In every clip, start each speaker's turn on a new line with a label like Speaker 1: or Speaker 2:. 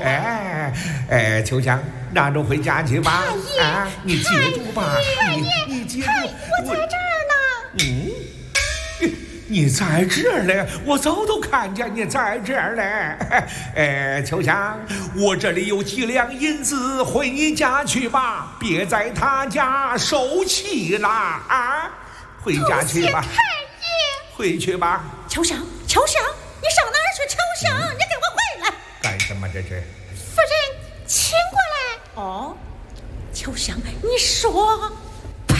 Speaker 1: 秋香，拿着回家去吧。啊，你接住吧，你接住。
Speaker 2: 我在这儿呢。
Speaker 1: 你在这儿嘞，我早都看见你在这儿嘞。秋香，我这里有几两银子，回你家去吧，别在他家受气啦啊！回家去吧，回去吧。
Speaker 2: 秋香，你上哪儿去？秋香，你给我回来！
Speaker 1: 干什么这是？
Speaker 2: 夫人，请过来。哦，秋香，你说，呸！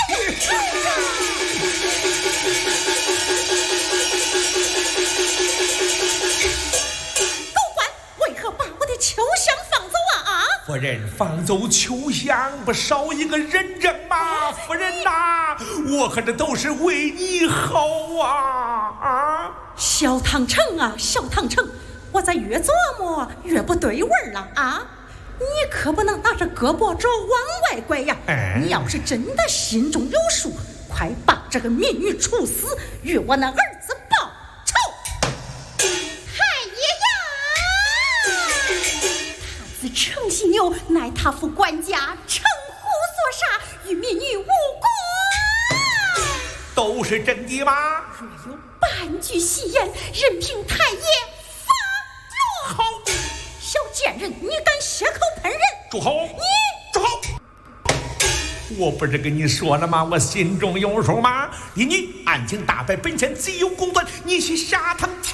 Speaker 2: 狗官，为何把我的秋香放走啊？
Speaker 1: 夫人，放走秋香不少一个人证吗？夫人呐，我可这都是为你好啊！
Speaker 2: 小唐城啊，小唐城，我在越琢磨越不对味儿了啊！你可不能拿着胳膊肘往外拐呀！你要是真的心中有数，快把这个民女处死，与我那儿子报仇！太爷呀！太子程犀牛乃他府管家，程虎所杀，与民女无关。
Speaker 1: 都是真的吗？
Speaker 2: 若有半句戏言，任凭太爷发落。好，小贱人，你敢血口喷人？
Speaker 1: 住口！你住口！我不是跟你说了吗？我心中有数吗？你案情大白，本县罪有公断，你去下堂